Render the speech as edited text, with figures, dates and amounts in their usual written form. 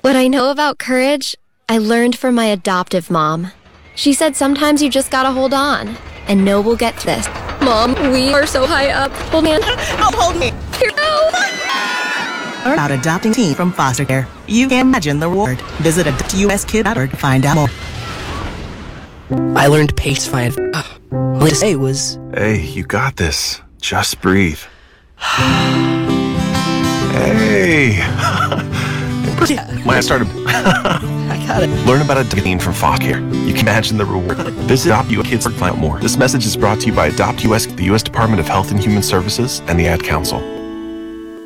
What I know about courage, I learned from my adoptive mom. She said sometimes you just gotta hold on, and know we'll get through this. Mom, we are so high up. Hold me. Oh, hold me. Here, go. Learn about adopting teen from foster care. You can imagine the reward. Visit adoptuskid.org to find out more. I learned pace fine. All to say was, Hey, you got this. Just breathe. Hey! When I started... I got it. Learn about adopting from foster care. You can imagine the reward. Visit Adopt US Kids to find out more. This message is brought to you by Adopt US, the U.S. Department of Health and Human Services, and the Ad Council.